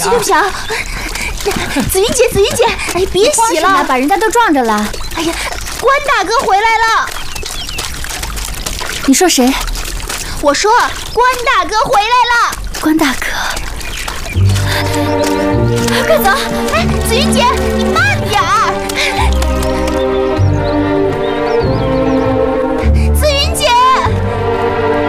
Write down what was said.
起，对不起啊！紫云姐，紫云姐，哎，别洗了，把人家都撞着了。哎呀，关大哥回来了！ 你说谁？ 我说关大哥回来了。 关大哥， 快走！哎，紫云姐，你慢